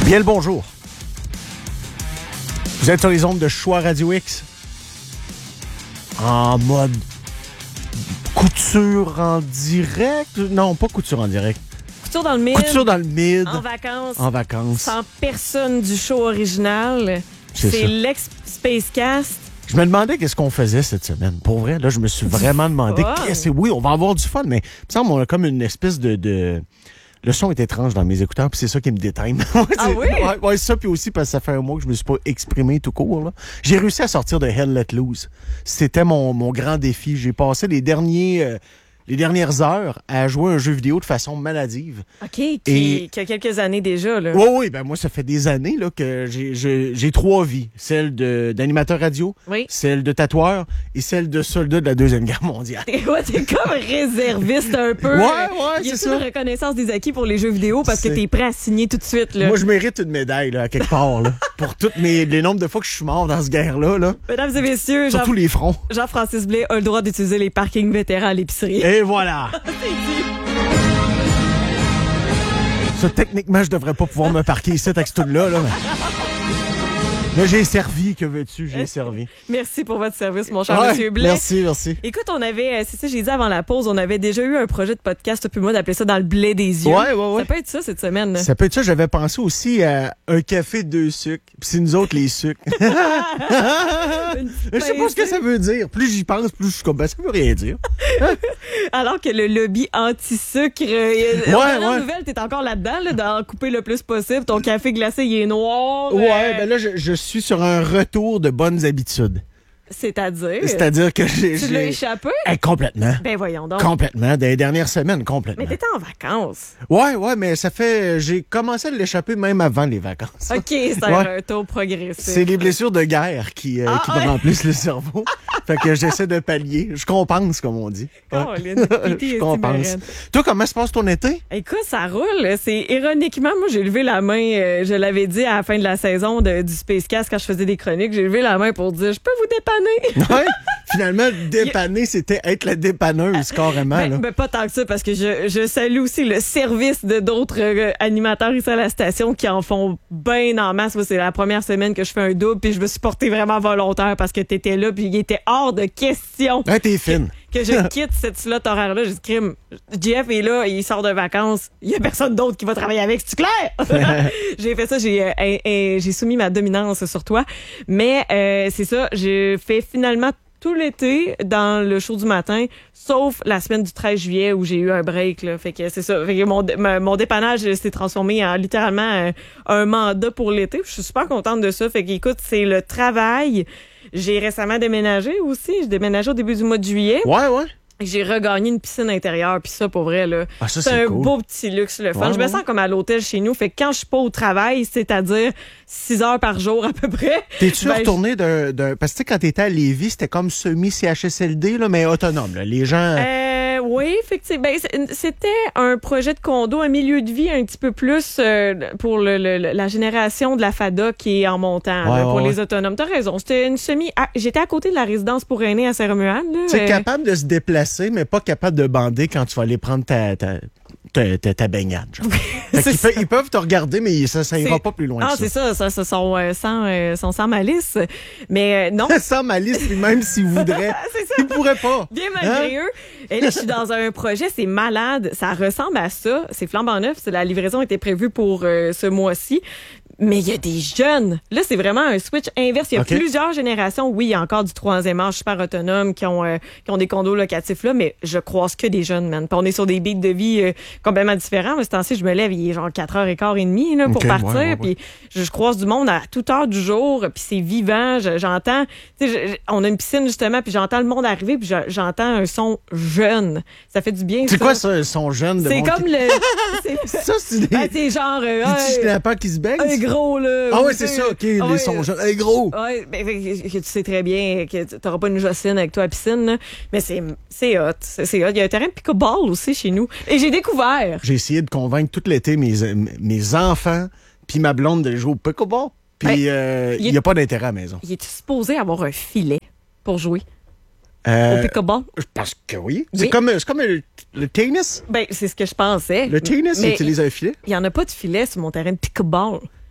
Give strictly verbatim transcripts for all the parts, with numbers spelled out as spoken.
Bien le bonjour. Vous êtes sur les ondes de Choix Radio X. En mode couture en direct. Non, pas couture en direct. Couture dans le mid. Couture dans le mid. En vacances. En vacances. Sans personne du show original. C'est C'est ça. l'ex-Spacecast. Je me demandais qu'est-ce qu'on faisait cette semaine. Pour vrai, là, je me suis vraiment demandé. fun. Qu'est-ce que... Oui, on va avoir du fun, mais il me semble qu'on a comme une espèce de... de... Le son est étrange dans mes écouteurs, puis c'est ça qui me déteint. Ah oui? Ouais, ouais, ça, puis aussi parce que ça fait un mois que je me suis pas exprimé tout court. Là. J'ai réussi à sortir de Hell Let Loose. C'était mon, mon grand défi. J'ai passé les derniers... Euh, les dernières heures à jouer à un jeu vidéo de façon maladive. OK, qui, Et- qui a quelques années déjà. Là. Oui, oui, ben moi, ça fait des années là, que j'ai, j'ai, j'ai trois vies. Celle de, d'animateur radio, Oui. celle de tatoueur et celle de soldat de la Deuxième Guerre mondiale. Ouais, t'es comme réserviste un peu. Ouais, ouais, Y a c'est une ça. reconnaissance des acquis pour les jeux vidéo parce que C'est- t'es prêt à signer tout de suite. Là. Moi, je mérite une médaille, là, à quelque part, là, pour toutes mes, les nombres de fois que je suis mort dans ce guerre-là, là. Mesdames et messieurs, Sur Jean- tous les fronts. Jean-Francis Blais a le droit d'utiliser les parkings vétérans à l'épicerie. Et voilà. Ça, techniquement, je devrais pas pouvoir me parquer ici avec ce tout-là, là. Mais... Là, j'ai servi, que veux-tu? J'ai servi. Merci pour votre service, mon cher Ouais, Monsieur Blais. merci, merci. Écoute, on avait, euh, c'est ça, j'ai dit avant la pause, on avait déjà eu un projet de podcast, puis moi, d'appeler ça dans le blé des yeux. Ouais, ouais, ouais. Ça peut être ça cette semaine. là. Ça peut être ça, j'avais pensé aussi à un café deux sucres. Puis c'est nous autres les sucres. Une Je sais pas ce que ça veut dire. Plus j'y pense, plus je suis comme, ben, ça veut rien dire. Alors que le lobby anti-sucre, euh, Ouais, dans la ouais. nouvelle, t'es encore là-dedans, là, d'en couper le plus possible. Ton café glacé, il est noir. Ouais, euh, ben là, je, je suis sur un retour de bonnes habitudes. C'est-à-dire. C'est-à-dire que j'ai... Tu l'as j'ai- échappé? Eh, complètement. Ben voyons donc. Complètement. Dans les dernières semaines, complètement. Mais t'étais en vacances. Ouais, ouais, mais ça fait... J'ai commencé à l'échapper même avant les vacances. OK, c'est un Ouais. retour progressif. C'est les blessures de guerre qui, euh, Ah, qui ouais. me remplissent le cerveau. Fait que j'essaie de pallier. Je compense, comme on dit. Ouais. Caroline, P T S D Je compense. marraine. Toi, comment se passe ton été? Écoute, ça roule. C'est ironiquement, moi, j'ai levé la main. euh, je l'avais dit à la fin de la saison de- du Spacecast quand je faisais des chroniques. J'ai levé la main pour dire, je peux vous dépanner. Ouais. Finalement, dépanner, c'était être la dépanneuse, carrément. Ben, là. ben, pas tant que ça, parce que je, je salue aussi le service de d'autres euh, animateurs ici à la station qui en font bien en masse. Moi, c'est la première semaine que je fais un double, puis je me suis portée vraiment volontaire parce que t'étais là, puis il était hors de question Ouais, t'es fine. que je quitte cette slot horaire-là. J'ai dit, crime, J F est là, il sort de vacances, il y a personne d'autre qui va travailler avec, c'est clair? J'ai fait ça, j'ai euh, euh, euh, j'ai soumis ma dominance sur toi. Mais euh, c'est ça, j'ai fait finalement tout l'été dans le show du matin, sauf la semaine du treize juillet où j'ai eu un break. Là. Fait que c'est ça. Fait que mon, dé- ma- mon dépannage s'est transformé en littéralement un, un mandat pour l'été. Je suis super contente de ça. Fait qu'écoute, c'est le travail. J'ai récemment déménagé aussi. J'ai déménagé au début du mois de juillet. Ouais, ouais. J'ai regagné une piscine intérieure, puis ça, pour vrai, là, Ah, ça, c'est c'est un cool. beau petit luxe, le fun. Ouais, je me ouais. sens comme à l'hôtel chez nous. Fait que quand je suis pas au travail, c'est-à-dire six heures par jour à peu près. T'es-tu ben, retourné d'un, d'un... Parce que tu sais, quand t'étais à Lévis, c'était comme semi-C H S L D, là, mais autonome. Là. Les gens... Euh, oui, effectivement. Ben, c'est- c'était un projet de condo, un milieu de vie un petit peu plus euh, pour le, le- le- la génération de la FADA qui est en montant Ouais, là, pour ouais, les autonomes. T'as raison. C'était une semi. ah, J'étais à côté de la résidence pour aînés à Saint-Romuald. là. Tu es Euh, capable de se déplacer, mais pas capable de bander quand tu vas aller prendre ta, ta, ta, ta, ta baignade. Genre. Fait c'est qu'ils ça. pe- ils peuvent te regarder, mais ça, ça ira C'est- pas plus loin Ah, que c'est ça. ça, ça, ça sont, euh, sans, euh, sont sans malice. Mais euh, non, Sans malice, puis même s'ils voudraient, c'est ça. ils pourraient pas. Bien malgré eux. Et là, je suis dans un projet, c'est malade. Ça ressemble à ça. C'est flambant neuf. C'est- La livraison était prévue pour euh, ce mois-ci. Mais il y a des jeunes. Là, c'est vraiment un switch inverse. Il y a OK. plusieurs générations. Oui, il y a encore du troisième âge super autonome qui ont, euh, qui ont des condos locatifs là, mais je croise que des jeunes, man. Puis on est sur des beats de vie euh, complètement différents. Mais ce temps-ci, je me lève, il est genre quatre heures quinze et demie là, pour OK, partir. ouais, ouais, ouais. Puis je, je croise du monde à toute heure du jour. Puis c'est vivant. Je- j'entends... Tu sais, je- je- on a une piscine, justement, puis j'entends le monde arriver, puis je- j'entends un son jeune. Ça fait du bien, C'est ça. quoi ça, ils sont jeunes de C'est monde comme qui- le... c'est Ça, c'est des ben, c'est genre... euh, des petits hey, schnapper qui se baignent? un gros, là. Ah Ou ouais, c'est tu- ça, OK, Ah les ouais, sont euh, jeunes. Hey, gros! Ouais, ben, fait que- que tu sais très bien que tu n'auras pas une Jocelyne avec toi à la piscine, là. Mais c'est, c'est hot. C'est, c'est hot. Il y a un terrain de pickleball aussi chez nous. Et j'ai découvert. J'ai essayé de convaincre tout l'été mes, mes enfants puis ma blonde de jouer au pickleball. Puis Hey, euh, il il est- n'y a pas d'intérêt à la maison. Il est supposé avoir un filet pour jouer Euh, au pickleball? Je pense que oui. Oui. C'est comme, c'est comme le, le tennis. Ben, c'est ce que je pensais. Le tennis, Mais il utilise un filet. il n'y en a pas de filet sur mon terrain de pickleball.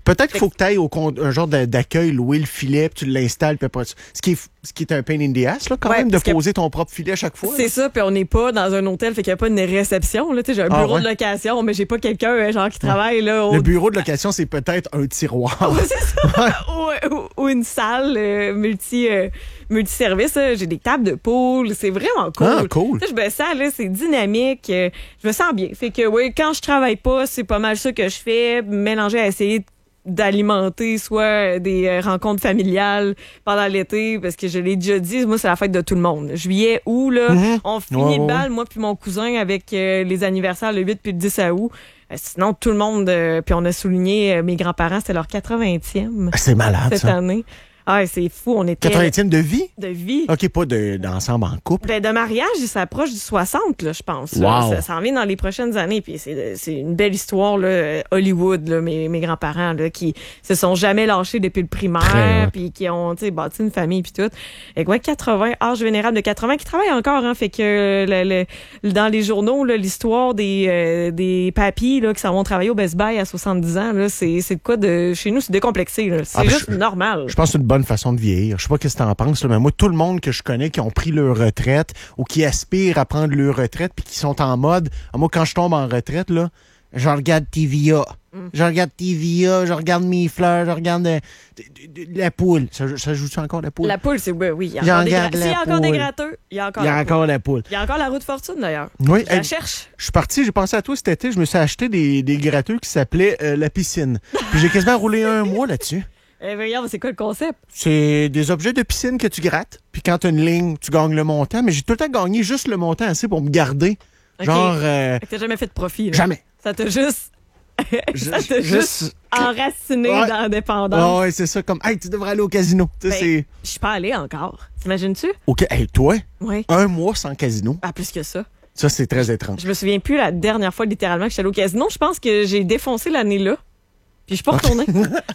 Peut-être qu'il faut que tu ailles au con- un genre d'a- d'accueil, louer le filet, puis tu l'installes, puis après, tu- ce qui est, ce qui est un pain in the ass, là, quand Ouais, même, de parce que- poser ton propre filet à chaque fois. C'est là. ça, puis on n'est pas dans un hôtel, fait qu'il n'y a pas une réception. Là, tu sais, j'ai un Ah, bureau ouais? de location, mais j'ai pas quelqu'un euh, genre qui travaille là. Au... Le bureau de location, c'est peut-être un tiroir. Ouais, c'est ça. ou, ou- ou une salle euh, multi euh, multiservice. là. J'ai des tables de pool, c'est vraiment cool. Ah, cool. Tu sais, je me sens là, c'est dynamique. euh, je me sens bien. Fait que oui, quand je travaille pas, c'est pas mal ça que je fais, mélanger à essayer d'alimenter soit des euh, rencontres familiales pendant l'été, parce que je l'ai déjà dit, moi c'est la fête de tout le monde. Juillet, août, là, Mhm. on finit Ouais, le ouais, bal, moi puis mon cousin, avec euh, les anniversaires le huit puis le dix août. Euh, sinon, tout le monde, euh, puis on a souligné, euh, mes grands-parents, c'était leur quatre-vingtième Ah, c'est malade, cette ça. année. Ah, c'est fou, on était quatre-vingtième de vie? de vie. OK, pas de, d'ensemble en couple. Ben, de mariage, il s'approche du soixante, là, je pense. là. Wow. Ça s'en vient dans les prochaines années. Puis c'est, c'est une belle histoire, là, euh, Hollywood, là, mes, mes grands-parents, là, qui se sont jamais lâchés depuis le Très primaire, hot. puis qui ont, tu sais, bâti une famille, puis tout. Et quoi, quatre-vingts, âge vénérable de quatre-vingts, qui travaille encore, hein. Fait que euh, le, le- dans les journaux, là, l'histoire des, euh, des papis, là, qui s'en vont travailler au Best Buy à soixante-dix ans, là, c'est, c'est de quoi de, chez nous, c'est décomplexé, là. C'est Ah, ben, juste je- normal. Je pense que c'est une bonne façon de vieillir. Je sais pas qu'est-ce que t'en penses, là, mais moi, tout le monde que je connais qui ont pris leur retraite ou qui aspirent à prendre leur retraite puis qui sont en mode, ah, moi, quand je tombe en retraite, là, je regarde T V A. Mm. Je regarde T V A, je regarde mes fleurs, je regarde euh, de- de- de- la poule. Ça, ça joue-tu encore la poule? La poule, c'est, oui, oui. Il y a J'en encore des, gra- garde la s'il y a encore des poule. gratteux, il y a encore Il y a la poule. encore la poule. Il y a encore la roue de fortune, d'ailleurs. Oui, Je la hey, cherche. je suis parti, j'ai pensé à toi cet été, je me suis acheté des, des gratteux qui s'appelaient euh, la piscine. Puis j'ai quasiment roulé un mois là-dessus. Eh, regarde, c'est quoi le concept? C'est des objets de piscine que tu grattes. Puis quand tu as une ligne, tu gagnes le montant. Mais j'ai tout le temps gagné juste le montant assez pour me garder. Ok. Genre, euh, Fait que t'as jamais fait de profit, là. jamais. Ça t'a juste, Je- ça t'a juste enraciné Ouais. dans la dépendance. Ah ouais, c'est ça. Comme, hey, tu devrais aller au casino. Tu sais, Ben, c'est. Je suis pas allée encore. T'imagines-tu? OK, hey, toi, Oui. un mois sans casino, Ah, plus que ça. ça, c'est très étrange. Je me souviens plus la dernière fois, littéralement, que j'étais allée au casino. Je pense que j'ai défoncé l'année là. Puis je suis pas retournée.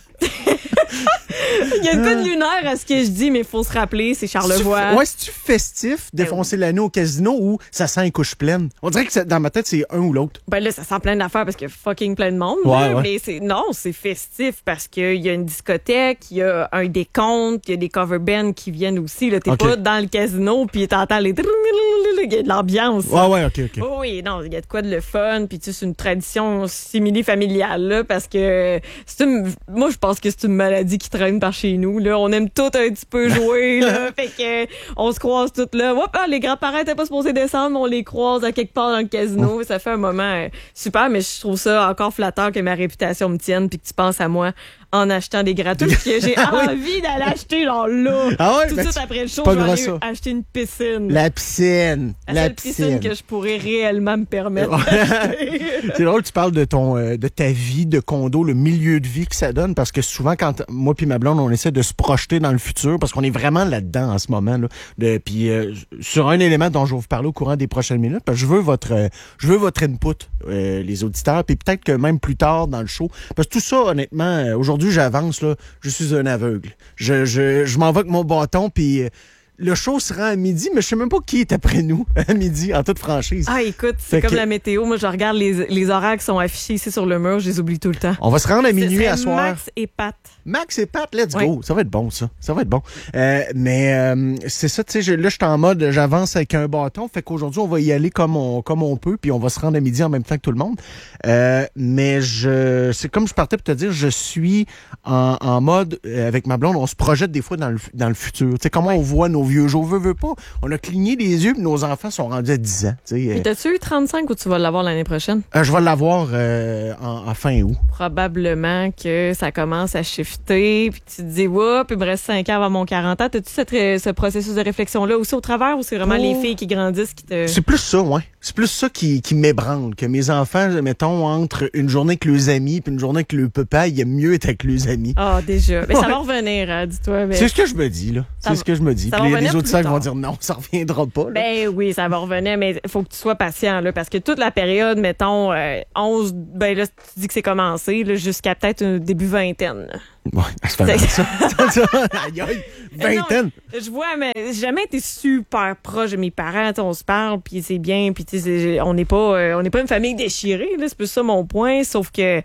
Il y a une peu de lunaire à ce que je dis, mais il faut se rappeler, c'est Charlevoix. Ouais, c'est-tu festif, défoncer l'année au casino ou ça sent les couches pleines? On dirait que ça- dans ma tête, c'est un ou l'autre. Ben là, ça sent plein d'affaires parce qu'il y a fucking plein de monde. Ouais, là, ouais. Mais c'est non, c'est festif parce qu'il y a une discothèque, il y a un décompte, il y a des cover bands qui viennent aussi. Là, t'es Ok. pas dans le casino puis t'entends les il y a de l'ambiance. Ouais, ouais, OK, OK. Oh oui, non, il y a de quoi de le fun, puis tu sais, c'est une tradition simili-familiale, là, parce que c'est une, moi, je pense que c'est une maladie qui traîne par chez nous, là. On aime tout un petit peu jouer, là, fait que, euh, on se croise toutes là. Hop, ah, les grands-parents étaient pas supposés descendre, mais on les croise à quelque part dans le casino. Ça fait un moment euh, super, mais je trouve ça encore flatteur que ma réputation me tienne, puis que tu penses à moi en achetant des gratuits, parce que j'ai Ah oui. envie d'aller acheter, genre, là. Ah ouais, Tout de ben, suite c'est après le show, pas je vais gros, aller ça. acheter une piscine. La piscine. La La seule piscine piscine. que je pourrais réellement me permettre. C'est drôle, tu parles de ton, euh, de ta vie de condo, le milieu de vie que ça donne, parce que souvent, quand moi puis ma blonde, on essaie de se projeter dans le futur, parce qu'on est vraiment là-dedans en ce moment, là. De, puis euh, sur un élément dont je vais vous parler au courant des prochaines minutes, parce que je veux votre, euh, je veux votre input, euh, les auditeurs, puis peut-être que même plus tard dans le show, parce que tout ça, honnêtement, euh, aujourd'hui, j'avance là, je suis un aveugle. Je, je, je m'en vais avec mon bâton, puis euh, le show se rend à midi, mais je sais même pas qui est après nous à midi, en toute franchise. Ah, écoute, c'est Fait comme que- la météo. Moi, je regarde les, les horaires qui sont affichés ici sur le mur, je les oublie tout le temps. On va se rendre à minuit C'est à soir. Max et Pat. Max et Pat, let's Oui. go. Ça va être bon, ça. Ça va être bon. Euh, mais euh, c'est ça, tu sais, je- là, je suis en mode, j'avance avec un bâton. Fait qu'aujourd'hui, on va y aller comme on, comme on peut, puis on va se rendre à midi en même temps que tout le monde. Euh, mais je, c'est comme je partais pour te dire, je suis en, en mode, euh, avec ma blonde, on se projette des fois dans le, dans le futur. Tu sais, comment on voit nos vieux jours, veut, veut pas. On a cligné les yeux, puis nos enfants sont rendus à dix ans. Tu sais, Puis euh, t'as-tu eu trente-cinq ou tu vas l'avoir l'année prochaine? euh, je vais l'avoir euh, en, en fin août. Probablement que ça commence à shifter, puis tu te dis, oups, il me reste cinq ans avant mon quarante ans. T'as-tu cette ré- ce processus de réflexion-là aussi au travers ou c'est vraiment Oh. les filles qui grandissent qui te... C'est plus ça, ouais. C'est plus ça qui, qui m'ébranle. Que mes enfants, mettons, entre une journée avec leurs amis puis une journée avec le papa, il aime mieux être avec leurs amis. Ah, déjà. Mais ça Ouais. va revenir, hein, dis-toi. Mais... C'est ce que je me dis, là. Ça C'est va- ce que je me dis. ça Puis va les, revenir les plus auditeurs vont tard. dire non, ça reviendra pas. là. Ben oui, ça va revenir, mais il faut que tu sois patient, là, parce que toute la période, mettons, euh, onze, ben là, tu dis que c'est commencé, là, jusqu'à peut-être un début vingtaine. là. Ouais, c'est pas C'est- mal, ça. Aïe, aïe, vingtaine. Non, je vois, mais j'ai jamais été super proche de mes parents. Tu sais, on se parle, puis c'est bien, puis tu sais, c'est- on n'est pas, euh, on n'est pas une famille déchirée. Là, c'est plus ça mon point. Sauf que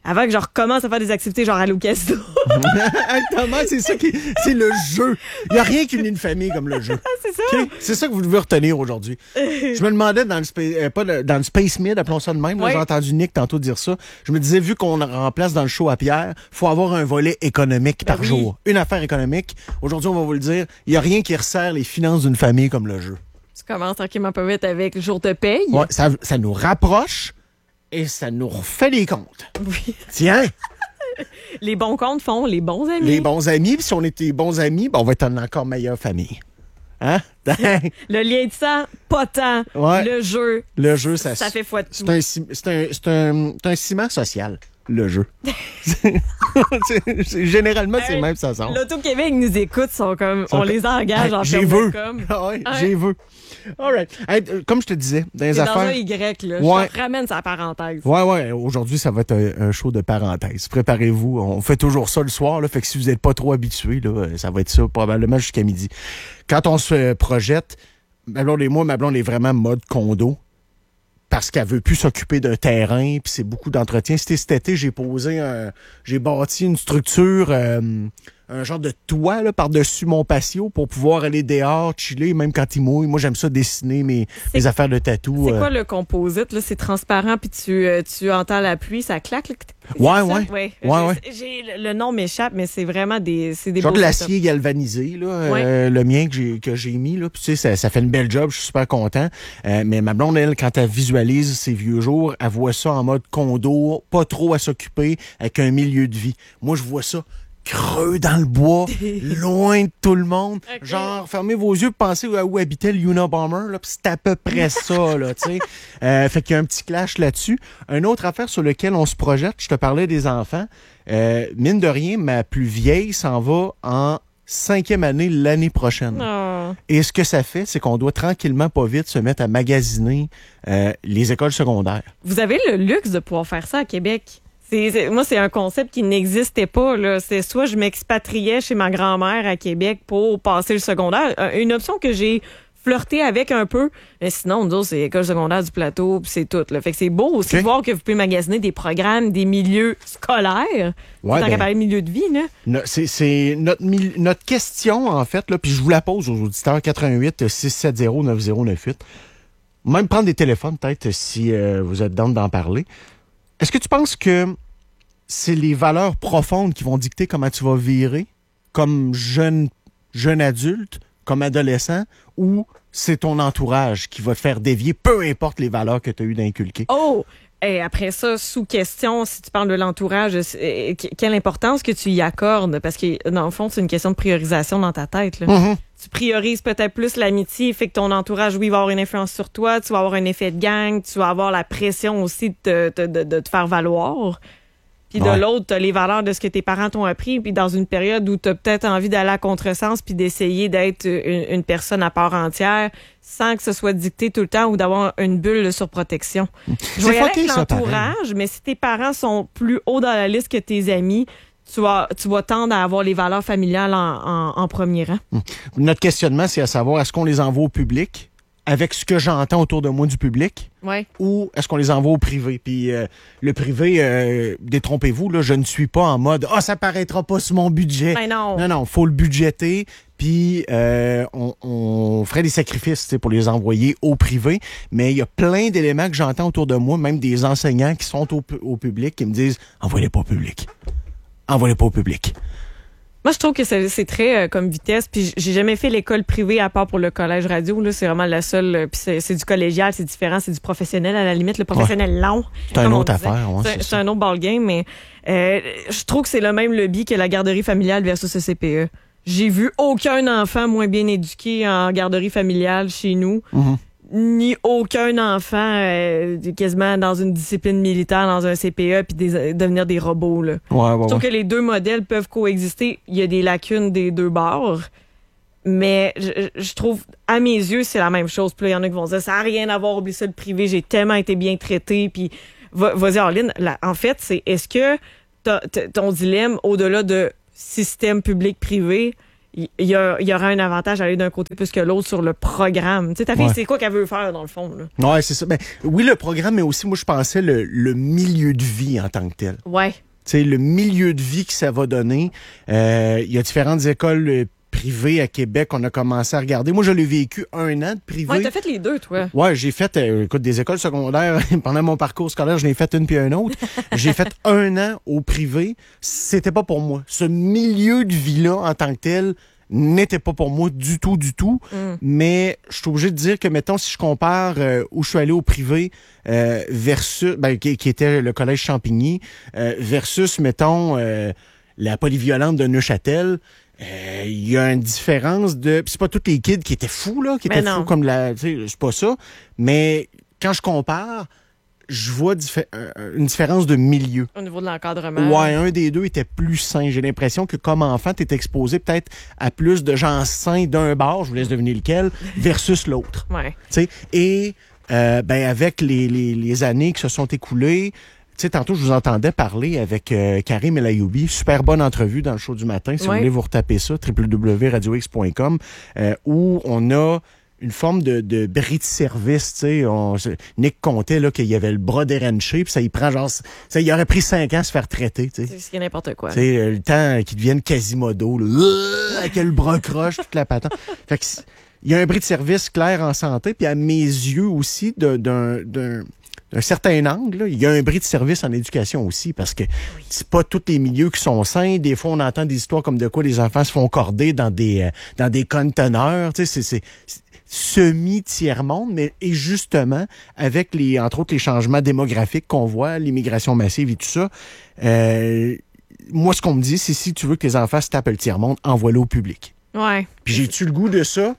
avant que je recommence à faire des activités genre aller au casino. Exactement, c'est ça qui c'est le jeu. Il n'y a rien qui unit une famille comme le jeu. C'est ça. Okay? C'est ça que vous devez retenir aujourd'hui. Je me demandais dans le, spa- euh, pas le- dans le Space Mid, appelons ça de même, là, Oui. j'ai entendu Nick tantôt dire ça. Je me disais, vu qu'on remplace dans le show à Pierre, faut avoir un volet économique Ben par oui. jour. Une affaire économique. Aujourd'hui, on va vous le dire, il n'y a rien qui resserre les finances d'une famille comme le jeu. Tu commences tranquillement pas vite avec le jour de paye. Ouais, ça, ça nous rapproche et ça nous refait les comptes. Oui. Tiens, Les bons comptes font les bons amis. les bons amis, puis si on était bons amis, ben on va être une encore meilleure famille. Hein? Le lien de sang, pas tant. Ouais. Le jeu, Le jeu, ça, ça fait foi de c'est tout. un, ci- c'est un, c'est un, c'est un ciment social, le jeu. C'est- c'est- généralement, c'est Hey, même ça sort. L'Auto-Québec nous écoute, sont comme, Sont on comme- les engage Hey, en j'ai ferme veux. de com. Ah ouais, Ouais. j'ai veux. All right. Hey, euh, comme je te disais, dans les C'est dans un affaires... Y, là. Ouais. Je te ramène sa parenthèse. Ouais, ouais. Aujourd'hui, ça va être un, un show de parenthèse. Préparez-vous. On fait toujours ça le soir, là. Fait que si vous n'êtes pas trop habitués, là, ça va être ça probablement jusqu'à midi. Quand on se projette, ma blonde et moi, ma blonde est vraiment mode condo. Parce qu'elle veut plus s'occuper d'un terrain, puis c'est beaucoup d'entretien. C'était cet été, j'ai posé un, j'ai bâti une structure, euh, un genre de toit là, par-dessus mon patio pour pouvoir aller dehors, chiller, même quand il mouille. Moi, j'aime ça dessiner mes, C'est- mes affaires de tatou. C'est euh. quoi le composite? Là? C'est transparent, puis tu, euh, tu entends la pluie, ça claque. Là. C'est Ouais, ça? ouais. Ouais, Ouais, Je- ouais. J'ai, le le nom m'échappe, mais c'est vraiment des, c'est des Genre beaux de setups. l'acier galvanisé, là, euh, le mien que j'ai que j'ai mis. Là. Puis, tu sais, ça, ça fait une belle job, je suis super content. Euh, mais ma blonde, elle, quand elle visualise ses vieux jours, elle voit ça en mode condo, pas trop à s'occuper, avec un milieu de vie. Moi, je vois ça creux dans le bois, loin de tout le monde. Ok. Genre, fermez vos yeux, pensez à où habitait le Unabomber, là, puis c'est à peu près ça, là, tu sais. Euh, fait qu'il y a un petit clash là-dessus. Une autre affaire sur laquelle on se projette, je te parlais des enfants. Euh, mine de rien, ma plus vieille s'en va en cinquième année l'année prochaine. Oh. Et ce que ça fait, c'est qu'on doit tranquillement, pas vite, se mettre à magasiner euh, les écoles secondaires. Vous avez le luxe de pouvoir faire ça à Québec. C'est, c'est- moi, c'est un concept qui n'existait pas. Là. C'est soit je m'expatriais chez ma grand-mère à Québec pour passer le secondaire. Euh, Une option que j'ai flirté avec un peu. Mais sinon, nous autres, c'est l'école secondaire du plateau, puis c'est tout. Là. Fait que c'est beau aussi Ok. de voir que vous pouvez magasiner des programmes, des milieux scolaires. Ouais, Tant ben- qu'à parler de milieu de vie, là. No- C'est, c'est notre, mil- notre question, en fait, là, puis je vous la pose aux auditeurs quatre-vingt-huit six sept zéro neuf zéro neuf huit. Même prendre des téléphones, peut-être, si euh, vous êtes dans d'en parler. Est-ce que tu penses que c'est les valeurs profondes qui vont dicter comment tu vas virer comme jeune, jeune adulte, comme adolescent, ou c'est ton entourage qui va te faire dévier, peu importe les valeurs que tu as eu d'inculquer? Oh! Et après ça, sous question, si tu parles de l'entourage, c'est- euh, quelle importance que tu y accordes? Parce que, dans le fond, c'est une question de priorisation dans ta tête. Là. Mhm. Tu priorises peut-être plus l'amitié, fait que ton entourage, oui, va avoir une influence sur toi, tu vas avoir un effet de gang, tu vas avoir la pression aussi de te, te- de, de te faire valoir. Puis de Ouais. l'autre, tu as les valeurs de ce que tes parents t'ont appris, puis dans une période où tu as peut-être envie d'aller à contresens, puis d'essayer d'être une, une personne à part entière, sans que ce soit dicté tout le temps ou d'avoir une bulle de surprotection. Je C'est vais y aller fucké, avec ça, pareil. l'entourage, mais si tes parents sont plus hauts dans la liste que tes amis, tu vas, tu vas tendre à avoir les valeurs familiales en, en, en premier rang. Notre questionnement, c'est à savoir, est-ce qu'on les envoie au public avec ce que j'entends autour de moi du public? Ouais. Ou est-ce qu'on les envoie au privé? Puis euh, le privé, euh, détrompez-vous, là, je ne suis pas en mode « Ah, ça paraîtra pas sur mon budget. Ben non. Non, non, faut le budgéter, puis euh, on, on ferait des sacrifices tu sais, pour les envoyer au privé. Mais il y a plein d'éléments que j'entends autour de moi, même des enseignants qui sont au, pu- au public, qui me disent « Envoyez-les pas au public. Envoyez-les pas au public. » Moi, je trouve que c'est c'est très euh, comme vitesse. Puis j'ai jamais fait l'école privée à part pour le collège radio. Là, c'est vraiment la seule. euh, Puis c'est c'est du collégial, c'est différent, c'est du professionnel à la limite. Le professionnel long. C'est une comme on autre disait. affaire, ouais, C'est un- c'est c'est ça. un autre ballgame, mais euh, je trouve que c'est le même lobby que la garderie familiale versus le C P E. J'ai vu aucun enfant moins bien éduqué en garderie familiale chez nous. Mhm. Ni aucun enfant euh, quasiment dans une discipline militaire, dans un C P E, puis des- devenir des robots. Là. Ouais, ouais, Je ouais. trouve que les deux modèles peuvent coexister. Il y a des lacunes des deux bords. Mais je, je trouve, à mes yeux, c'est la même chose. Puis là, il y en a qui vont dire, ça n'a rien à voir, oublie ça le privé, j'ai tellement été bien traité. Puis va- vas-y, Arline, la- en fait, c'est est-ce que t'as- t'as- ton dilemme, au-delà de système public-privé, il y, a, il y aura un avantage à aller d'un côté plus que l'autre sur le programme. Tu sais, ta fille, Ouais. c'est quoi qu'elle veut faire, dans le fond, là? Ouais, c'est ça. Ben, oui, le programme, mais aussi, moi, je pensais le, le milieu de vie en tant que tel. Ouais. Tu sais, le milieu de vie que ça va donner. Euh, il y a différentes écoles euh, privées à Québec. On a commencé à regarder. Moi, je l'ai vécu un an de privé. Ouais, t'as fait les deux, toi. Ouais, j'ai fait, euh, écoute, des écoles secondaires. Pendant mon parcours scolaire, je l'ai fait une puis un autre. J'ai fait un an au privé. C'était pas pour moi. Ce milieu de vie-là, en tant que tel, n'était pas pour moi du tout, du tout. Mm. Mais je suis obligé de dire que, mettons, si je compare euh, où je suis allé au privé euh, versus, ben, qui, qui était le collège Champigny, euh, versus, mettons, euh, la polyviolente de Neuchâtel, euh, il y a une différence de... Puis c'est pas tous les kids qui étaient fous, là, qui Mais étaient non. fous comme la... Tu sais, c'est pas ça. Mais quand je compare, je vois diffé- euh, une différence de milieu. Au niveau de l'encadrement. Ouais, un des deux était plus sain. J'ai l'impression que comme enfant, tu es exposé peut-être à plus de gens sains d'un bord, je vous laisse deviner lequel, versus l'autre. Ouais. Tu sais, et euh, ben avec les, les, les années qui se sont écoulées, tu sais, tantôt, je vous entendais parler avec euh, Karim El Ayoubi. Super bonne entrevue dans le show du matin. Si Ouais. vous voulez vous retaper ça, w w w point radio x point com, euh, où on a une forme de, de bris de service, tu sais. On- Nick comptait là, qu'il y avait le bras déranché, puis ça y prend genre... Ça, il aurait pris cinq ans à se faire traiter, tu sais. C'est ce qui est n'importe quoi. Tu sais, euh, le temps qu'il devienne Quasimodo, là, euh, avec le bras croche, toute la patente. Fait que c'est- il y a un bris de service clair en santé, puis à mes yeux aussi, de- d'un d'un d'un certain angle, là, il y a un bris de service en éducation aussi, parce que c'est pas tous les milieux qui sont sains. Des fois, on entend des histoires comme de quoi les enfants se font corder dans des euh, dans des conteneurs. Tu sais, c'est c'est c'est semi-tiers-monde, mais et justement, avec les, entre autres, les changements démographiques qu'on voit, l'immigration massive et tout ça, euh, moi, ce qu'on me dit, c'est si tu veux que tes enfants se tapent le tiers-monde, envoie-le au public. Ouais. Puis j'ai-tu le goût de ça?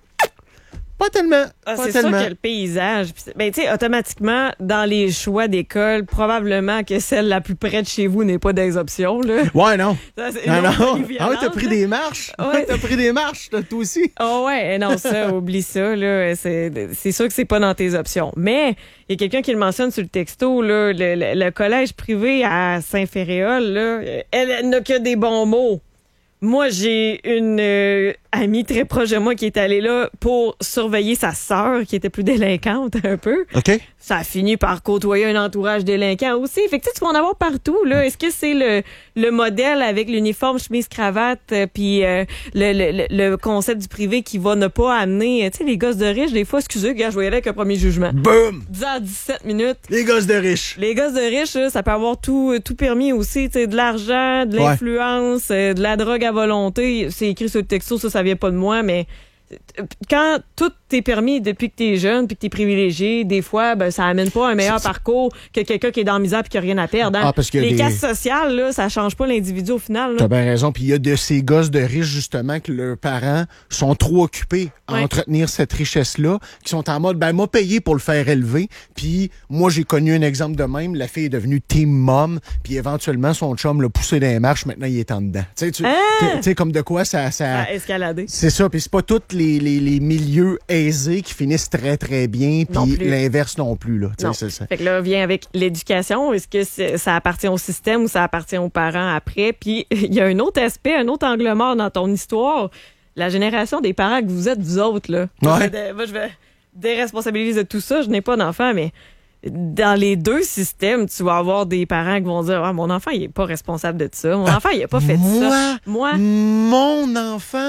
Pas tellement. Ah, pas c'est sûr tellement. que le paysage. Puis c'est- Ben, tu sais, automatiquement, dans les choix d'école, probablement que celle la plus près de chez vous n'est pas des options, là. Ouais, non. Ça, c'est Non, une autre non. Ah polyviolente, ouais, t'as pris là. des marches? Ouais. T'as pris des marches, toi toi aussi? Oh ouais, non, ça, oublie ça, là. C'est, c'est sûr que c'est pas dans tes options. Mais, il y a quelqu'un qui le mentionne sur le texto, là, le, le- le collège privé à Saint-Féréol, là, elle, elle n'a que des bons mots. Moi, j'ai une euh, amie très proche de moi qui est allée là pour surveiller sa sœur, qui était plus délinquante un peu. OK. Ça a fini par côtoyer un entourage délinquant aussi. Fait que tu sais, tu vas en avoir partout, là. Est-ce que c'est le, le modèle avec l'uniforme, chemise, cravate, euh, puis euh, le, le, le- le concept du privé qui va ne pas amener, euh, tu sais, les gosses de riches, des fois, excusez, gars, je vais y aller avec un premier jugement. Boum! dix à dix-sept minutes. Les gosses de riches. Les gosses de riches, là, ça peut avoir tout, tout permis aussi, tu sais, de l'argent, de l'influence, euh, de la drogue à volonté. C'est écrit sur le texto, ça, ça vient pas de moi, mais euh, quand tout est permis depuis que t'es jeune puis que t'es privilégié, des fois, ben, ça amène pas un meilleur C'est- parcours que quelqu'un qui est dans la misère puis qui a rien à perdre. Hein? Ah, parce qu'il y a Les des- classes sociales, là, ça change pas l'individu au final. Là. T'as bien raison. Puis il y a de ces gosses de riches, justement, que leurs parents sont trop occupés à Ouais. entretenir cette richesse-là, qui sont en mode, ben, m'a payé pour le faire élever. Puis moi, j'ai connu un exemple de même. La fille est devenue team mom, puis éventuellement, son chum l'a poussé dans les marches. Maintenant, il est en dedans. Tu sais, tu Ah! tu sais, comme de quoi ça... ça À escalader. c'est ça, puis c'est pas tous les, les, les milieux aisés qui finissent très, très bien, Non puis plus. l'inverse non plus, là. Tu sais, Non. c'est ça. Fait que là, vient avec l'éducation. Est-ce que c'est- ça appartient au système ou ça appartient aux parents après? Puis, il y a un autre aspect, un autre angle mort dans ton histoire. La génération des parents que vous êtes, vous autres, là. Moi, Ouais. je vais, moi, je vais déresponsabiliser de tout ça. Je n'ai pas d'enfant, mais dans les deux systèmes, tu vas avoir des parents qui vont dire, ah, mon enfant, il est pas responsable de ça. Mon enfant, il a pas fait moi, ça. Moi, Mon enfant,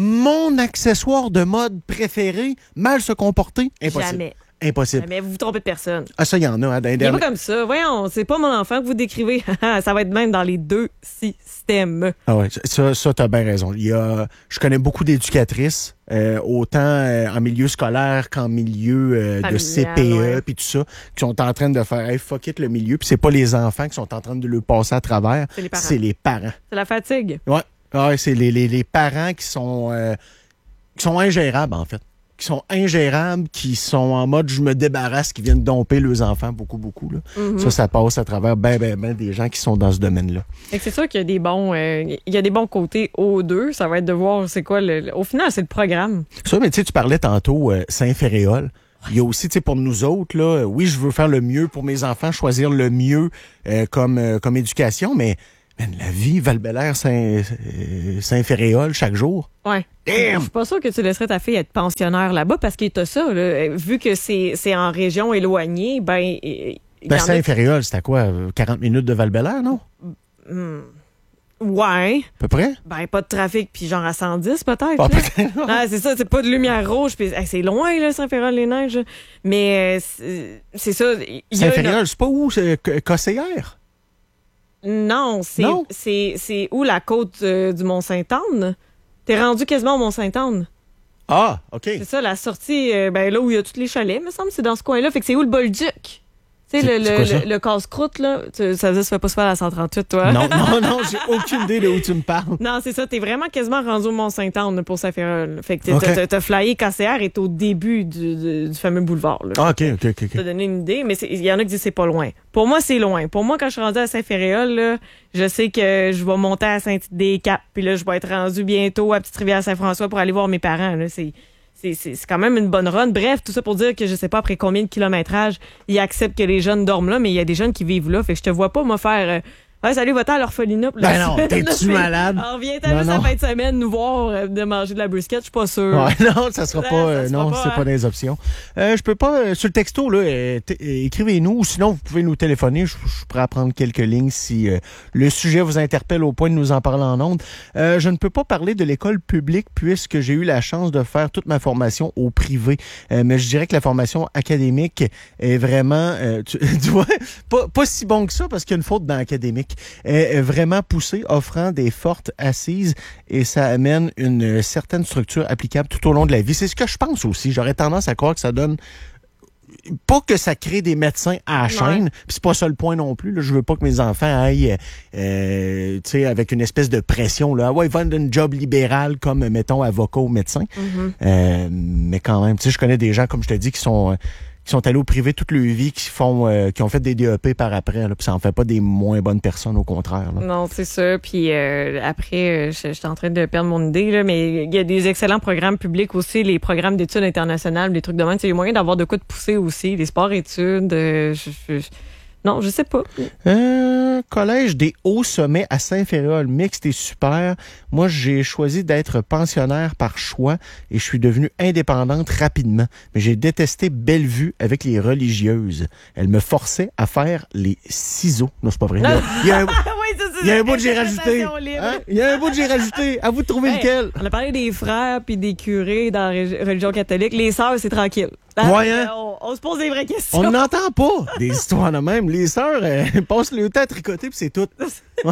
mon accessoire de mode préféré, mal se comporter, impossible. jamais. Impossible. Mais vous vous trompez de personne. Ah, ça, il y en a, hein, dans les Il est derniers- pas comme ça. Voyons, c'est pas mon enfant que vous décrivez. Ça va être même dans les deux systèmes. Ah ouais, ça, ça t'as bien raison. Il y a, je connais beaucoup d'éducatrices, euh, autant euh, en milieu scolaire qu'en milieu euh, de Familial, C P E, ouais. puis tout ça, qui sont en train de faire hey, fuck it le milieu. Puis c'est pas les enfants qui sont en train de le passer à travers, C'est les parents. c'est les parents. C'est la fatigue. Ouais, ouais c'est les, les, les parents qui sont euh, qui sont ingérables en fait, qui sont ingérables, qui sont en mode je me débarrasse, qui viennent domper leurs enfants beaucoup beaucoup là. Mhm. Ça, ça passe à travers ben ben ben des gens qui sont dans ce domaine-là. Fait que c'est sûr qu'il y a des bons, euh, il y a des bons côtés aux deux. Ça va être de voir c'est quoi le, le- au final, c'est le programme. Ça, mais tu sais, tu parlais tantôt euh, Saint-Féréol. Il y a aussi, tu sais, pour nous autres, là, oui, je veux faire le mieux pour mes enfants, choisir le mieux euh, comme, euh, comme éducation, mais Man, la vie, Val-Bélair, Saint, Saint-Féréol, chaque jour. Ouais. Damn! Je suis pas sûre que tu laisserais ta fille être pensionnaire là-bas parce qu'il t'a ça, là. Vu que c'est, c'est en région éloignée, ben. Il y Ben, en a- Saint-Féréol, c'était quoi? quarante minutes de Val-Bélair, non? Hmm. Ouais. À peu près? Ben, pas de trafic, puis genre à cent dix peut-être. Ah, là. peut-être. Ah, c'est ça, c'est pas de lumière rouge, puis hey, c'est loin, là, Saint-Féréol-les-Neiges. Mais euh, c'est, c'est ça. il y a une- Saint-Féréol, c'est pas où? C'est C- Cossayère? Non, c'est, Non? c'est, c'est où la côte euh, du Mont-Sainte-Anne? T'es rendu quasiment au Mont-Sainte-Anne. Ah, OK. C'est ça, la sortie, euh, ben là où il y a tous les chalets, me semble, c'est dans ce coin-là. Fait que c'est où le Bolduc? Tu sais, C'est- le, c'est le, quoi ça? le, le casse-croûte, là. Tu- ça veut dire que tu fais pas se faire à la cent trente-huit, toi. Non, non, non, j'ai aucune idée de où tu me parles. Non, c'est ça. T'es vraiment quasiment rendu au Mont-Sainte-Anne pour Saint-Féréol. Fait que t'es- Ok. t'as, t'as flyé K C R est au début du, du, du fameux boulevard, là. Ah, OK, OK, OK. Pour te OK. donner une idée, mais c'est- il y en a qui disent que c'est pas loin. Pour moi, c'est loin. Pour moi, quand je suis rendue à Saint-Féréol, là, je sais que je vais monter à Saint-Des-Caps, puis là, je vais être rendue bientôt à Petite-Rivière-Saint-François pour aller voir mes parents, là. C'est, c'est, c'est, c'est quand même une bonne run. Bref, tout ça pour dire que je sais pas après combien de kilométrage ils acceptent que les jeunes dorment là, mais il y a des jeunes qui vivent là. Fait que je te vois pas, moi, faire, euh, ouais, salut, va-t'en à l'orphelinat. pour la Ben non, semaine, t'es-tu là, malade? mais- Alors, viens-t'en Non, juste non. la fin de semaine nous voir euh, de manger de la brisket, je suis pas sûre. Ouais, non, ça sera Ouais, pas. euh, ça se fera non, pas, c'est hein. pas des options. Euh, je peux pas. euh, sur le texto, là, euh, t- euh, écrivez-nous, ou sinon, vous pouvez nous téléphoner. Je je suis prêt à prendre quelques lignes si euh, le sujet vous interpelle au point de nous en parler en ondes. Euh, je ne peux pas parler de l'école publique puisque j'ai eu la chance de faire toute ma formation au privé. Euh, mais je dirais que la formation académique est vraiment, euh, tu, tu vois, pas, pas si bon que ça parce qu'il y a une faute dans l'académique. Est est vraiment poussée, offrant des fortes assises et ça amène une certaine structure applicable tout au long de la vie. C'est ce que je pense aussi. J'aurais tendance à croire que ça donne pas que ça crée des médecins à la chaîne, Ouais. puis c'est pas ça le point non plus. Là. Je veux pas que mes enfants aillent euh, tu sais, avec une espèce de pression. Là. Ah ouais, ils vendent une job libérale comme, mettons, avocat ou médecin. Mhm. Euh, mais quand même, tu sais, je connais des gens, comme je te dis, qui sont... euh, qui sont allés au privé toute leur vie, qui font, euh, qui ont fait des D E P par après, là, puis ça en fait pas des moins bonnes personnes, au contraire. Là. Non, c'est ça. Puis euh, après, euh, je je suis en train de perdre mon idée, là, mais il y a des excellents programmes publics aussi, les programmes d'études internationales, des trucs de même. Il y a moyen d'avoir de quoi de pousser aussi, les sports-études. euh, je- je- je- Non, je sais pas. Euh, collège des hauts sommets à Saint-Féréol, mixte et super. Moi, j'ai choisi d'être pensionnaire par choix et je suis devenue indépendante rapidement. Mais j'ai détesté Bellevue avec les religieuses. Elles me forçaient à faire les ciseaux. Non, c'est pas vrai. Il y a un, oui, c'est ça. il y a un bout que j'ai rajouté. Interprétation libre. Hein? Il y a un bout que j'ai rajouté. À vous de trouver Hey, lequel. On a parlé des frères puis des curés dans la ré- religion catholique. Les sœurs, c'est tranquille. Hein? Ouais, hein? on, on se pose des vraies questions. On n'entend pas des histoires de même. Les sœurs elles passent le temps à tricoter puis c'est tout. Ouais.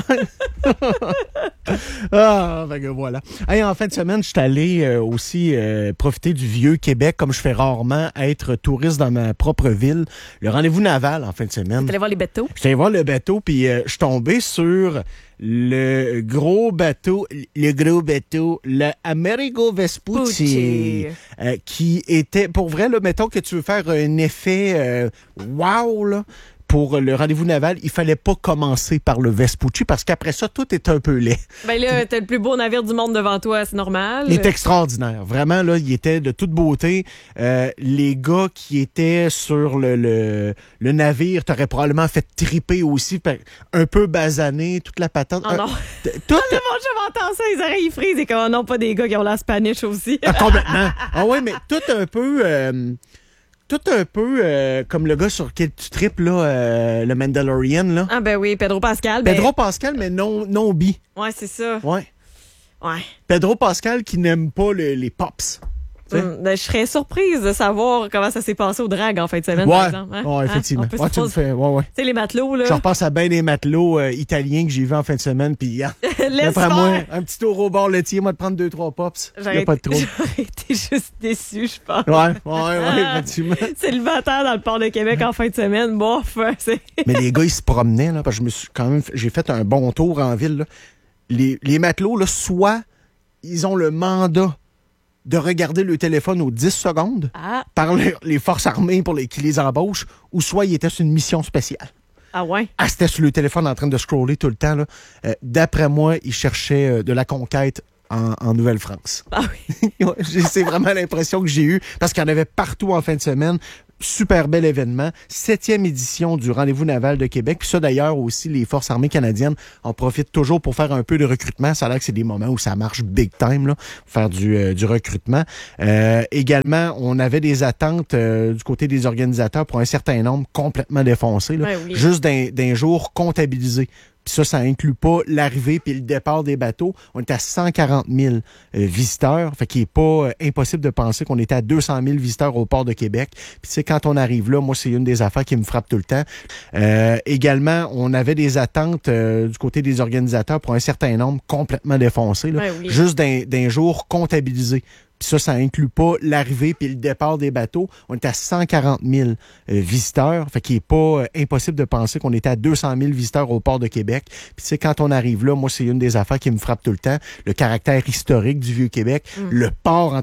Ah, fait que voilà. Hey, en fin de semaine, je suis allé euh, aussi euh, profiter du vieux Québec comme je fais rarement, être touriste dans ma propre ville. Le rendez-vous naval en fin de semaine. T'es allé voir les bateaux? J'étais allé voir le bateau, puis euh, je suis tombé sur le gros bateau, le gros bateau, le Amerigo Vespucci, Pucci. euh, qui était, pour vrai, là, mettons que tu veux faire un effet euh, wow, là, pour le rendez-vous naval, il fallait pas commencer par le Vespucci, parce qu'après ça, tout est un peu laid. Ben là, t'as le plus beau navire du monde devant toi, c'est normal. Il est extraordinaire. Vraiment, là, il était de toute beauté. Euh, les gars qui étaient sur le, le, le navire t'auraient probablement fait triper aussi, pa- un peu basané, toute la patente. Oh Euh, non. t- tout, Le monde, je m'entends ça, les oreilles frisent et comme non, pas des gars qui ont la Spanish aussi. ah, complètement. Ah ouais, mais tout un peu... euh, tout un peu euh, comme le gars sur qui tu tripes, là, euh, le Mandalorian, là. Ah ben oui, Pedro Pascal. Ben, Pedro Pascal, mais non, non bi. Ouais, c'est ça. Ouais. Ouais. Pedro Pascal qui n'aime pas le- les pops. Tu sais? Hum, ben, je serais surprise de savoir comment ça s'est passé au drag en fin de semaine, Ouais, par exemple. Hein? ouais, Hein? effectivement. On peut se Ouais, tu me poser- fais, ouais, ouais. Tu sais, les matelots, là. Je repense à ben des matelots euh, italiens que j'ai vus en fin de semaine, puis hier, Laisse d'après faire. moi, un petit tour au bord laitier, moi de prendre deux, trois pops. Il J'aurais a pas de été- trouble. j'aurais été juste déçue, je pense. Ouais, ouais, ouais, effectivement. Célibataire dans le port de Québec en fin de semaine, bof, c'est... Mais les gars, ils se promenaient, là, parce que je me suis quand même, j'ai fait un bon tour en ville, là. Les, les matelots, là, soit ils ont le mandat de regarder le téléphone aux dix secondes Ah, par le- les forces armées pour les, qui les embauchent, ou soit ils étaient sur une mission spéciale. ah ouais. Ah, c'était sur le téléphone en train de scroller tout le temps, là. Euh, d'après moi, ils cherchaient euh, de la conquête en, en Nouvelle-France. Ah oui. Ouais, j'ai- c'est vraiment l'impression que j'ai eue, parce qu'il y en avait partout en fin de semaine. super bel événement. Septième édition du Rendez-vous naval de Québec. Puis ça, d'ailleurs, aussi, les Forces armées canadiennes en profitent toujours pour faire un peu de recrutement. Ça a l'air que c'est des moments où ça marche big time, là, pour faire du, euh, du recrutement. Euh, également, on avait des attentes euh, du côté des organisateurs pour un certain nombre complètement défoncés, là, Ouais, oui. juste d'un, d'un jour comptabilisé. Puis ça, ça inclut pas l'arrivée puis le départ des bateaux. On est à cent quarante mille euh, visiteurs. Fait qu'il est pas euh, impossible de penser qu'on était à deux cent mille visiteurs au port de Québec. Puis tu sais, quand on arrive là, moi, c'est une des affaires qui me frappe tout le temps. Euh, également, on avait des attentes euh, du côté des organisateurs pour un certain nombre complètement défoncés, là, Ouais, oui. juste d'un, d'un jour comptabilisé. Puis ça, ça inclut pas l'arrivée puis le départ des bateaux. On est à cent quarante mille euh, visiteurs. Fait qu'il est pas euh, impossible de penser qu'on était à deux cent mille visiteurs au port de Québec. Puis tu sais, quand on arrive là, moi, c'est une des affaires qui me frappe tout le temps. Le caractère historique du Vieux-Québec. Mm. Le port en